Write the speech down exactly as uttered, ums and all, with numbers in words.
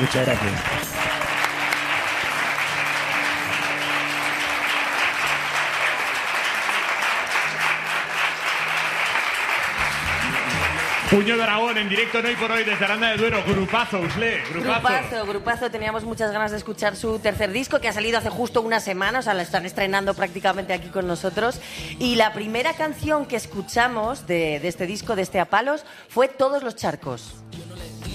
Muchas gracias. Puño Dragón en directo en Hoy por Hoy desde Aranda de Duero. Grupazo, Usle, grupazo. Grupazo, grupazo. Teníamos muchas ganas de escuchar su tercer disco que ha salido hace justo una semana, o sea, lo están estrenando prácticamente aquí con nosotros. Y la primera canción que escuchamos de, de este disco, de este A Palos, fue Todos los charcos.